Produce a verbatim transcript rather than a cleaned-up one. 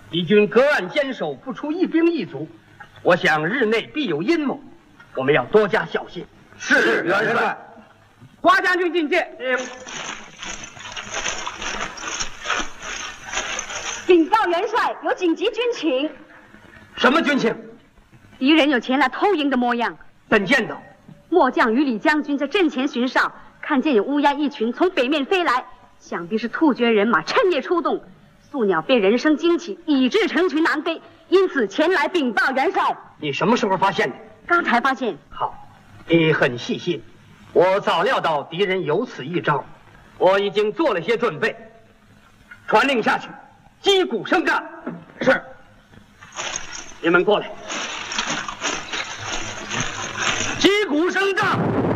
敌军隔岸坚守，不出一兵一卒，我想日内必有阴谋，我们要多加小心。 是元帅。 华将军觐见。 禀报元帅，有紧急军情。 什么军情？ 敌人有前来偷营的模样。 怎见到？ 末将与李将军在阵前巡哨，看见有乌鸦一群从北面飞来，想必是突厥人马趁夜出动。宿鸟被人声惊起，以致成群南飞，因此前来禀报元帅。 你什么时候发现的？ 刚才发现。 好，你很细心。我早料到敌人有此一招，我已经做了些准备。传令下去，击鼓声战。是。你们过来。击鼓声战。